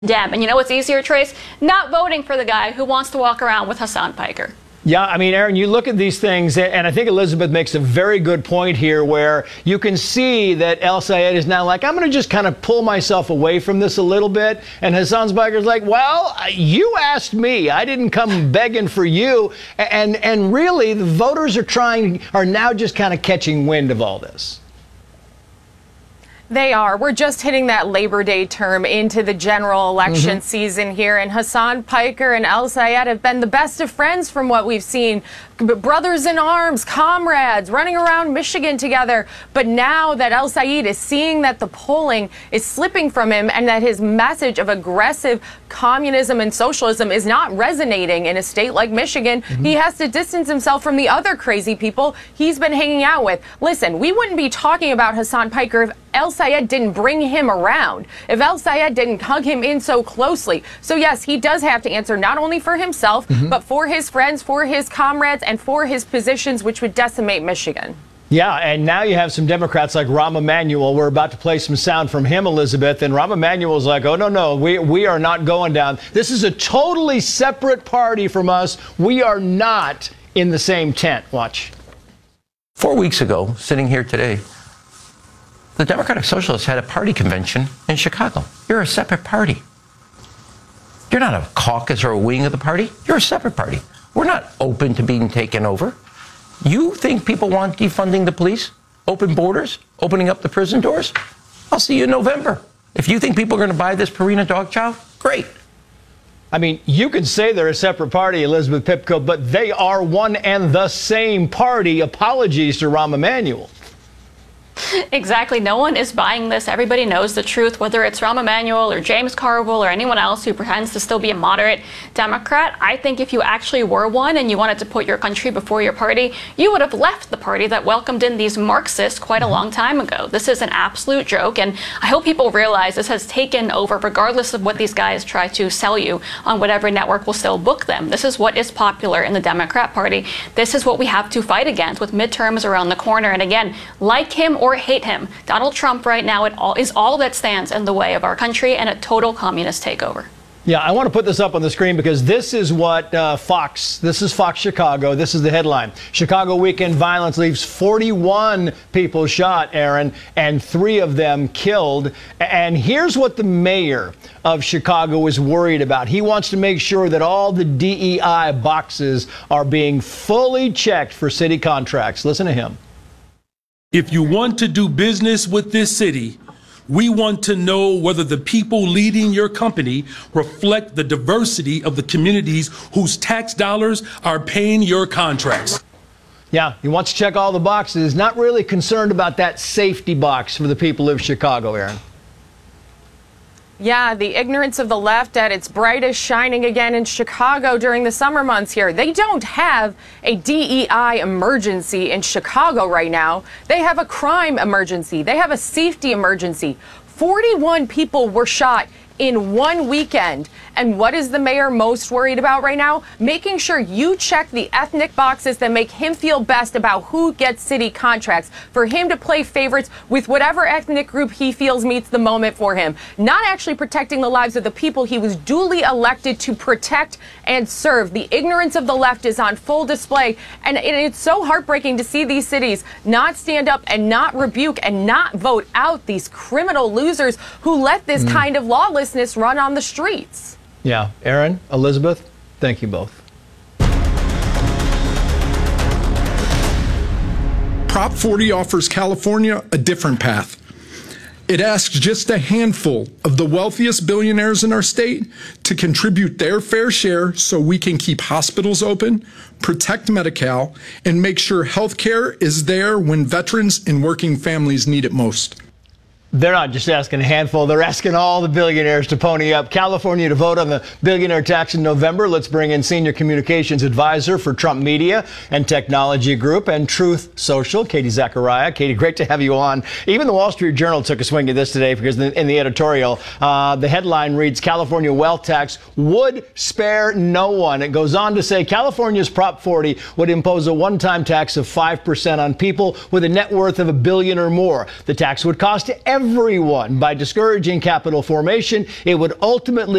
Dem. And you know what's easier, Trace? Not voting for the guy who wants to walk around with Hasan Piker. Yeah, I mean, Aaron, you look at these things, and I think Elizabeth makes a very good point here where you can see that El Sayed is now like, I'm going to just kind of pull myself away from this a little bit. And Hasan Piker's like, well, you asked me. I didn't come begging for you. And really, the voters are now just kind of catching wind of all this. They are. We're just hitting that Labor Day term into the general election season here. And Hasan Piker and El Sayed have been the best of friends from what we've seen. Brothers in arms, comrades, running around Michigan together. But now that El Sayed is seeing that the polling is slipping from him and that his message of aggressive communism and socialism is not resonating in a state like Michigan, he has to distance himself from the other crazy people he's been hanging out with. Listen, we wouldn't be talking about Hasan Piker if El Sayed didn't bring him around, if El Sayed didn't hug him in so closely. So yes, he does have to answer not only for himself, but for his friends, for his comrades, and for his positions, which would decimate Michigan. Yeah, and now you have some Democrats like Rahm Emanuel. We're about to play some sound from him, Elizabeth, and Rahm Emanuel's like, oh, no, we are not going down. This is a totally separate party from us. We are not in the same tent. Watch. 4 weeks ago, sitting here today, the Democratic Socialists had a party convention in Chicago. You're a separate party. You're not a caucus or a wing of the party. You're a separate party. We're not open to being taken over. You think people want defunding the police, open borders, opening up the prison doors? I'll see you in November. If you think people are going to buy this Purina dog chow, great. I mean, you could say they're a separate party, Elizabeth Pipko, but they are one and the same party. Apologies to Rahm Emanuel. Exactly. No one is buying this. Everybody knows the truth, whether it's Rahm Emanuel or James Carville or anyone else who pretends to still be a moderate Democrat. I think if you actually were one and you wanted to put your country before your party, you would have left the party that welcomed in these Marxists quite a long time ago. This is an absolute joke, and I hope people realize this has taken over regardless of what these guys try to sell you on whatever network will still book them. This is what is popular in the Democrat Party. This is what we have to fight against with midterms around the corner. And again, like him or hate him, Donald Trump right now is all that stands in the way of our country and a total communist takeover. Yeah, I want to put this up on the screen because this is what this is Fox Chicago. This is the headline. Chicago weekend violence leaves 41 people shot, Aaron, and 3 of them killed. And here's what the mayor of Chicago is worried about. He wants to make sure that all the DEI boxes are being fully checked for city contracts. Listen to him. If you want to do business with this city, we want to know whether the people leading your company reflect the diversity of the communities whose tax dollars are paying your contracts. Yeah, he wants to check all the boxes, not really concerned about that safety box for the people of Chicago, Aaron. Yeah, the ignorance of the left at its brightest, shining again in Chicago during the summer months here. They don't have a DEI emergency in Chicago right now. They have a crime emergency. They have a safety emergency. 41 people were shot in one weekend. And what is the mayor most worried about right now? Making sure you check the ethnic boxes that make him feel best about who gets city contracts, for him to play favorites with whatever ethnic group he feels meets the moment for him. Not actually protecting the lives of the people he was duly elected to protect and serve. The ignorance of the left is on full display. And it's so heartbreaking to see these cities not stand up and not rebuke and not vote out these criminal losers who let this kind of lawlessness run on the streets. Yeah, Aaron, Elizabeth, thank you both. Prop 40 offers California a different path. It asks just a handful of the wealthiest billionaires in our state to contribute their fair share so we can keep hospitals open, protect Medi-Cal, and make sure health care is there when veterans and working families need it most. They're not just asking a handful. They're asking all the billionaires to pony up. California to vote on the billionaire tax in November. Let's bring in Senior Communications Advisor for Trump Media and Technology Group and Truth Social, Katie Zachariah. Katie, great to have you on. Even the Wall Street Journal took a swing at this today because in the editorial, the headline reads, California wealth tax would spare no one. It goes on to say California's Prop 40 would impose a one-time tax of 5% on people with a net worth of $1 billion or more. The tax would cost everyone everyone. By discouraging capital formation, it would ultimately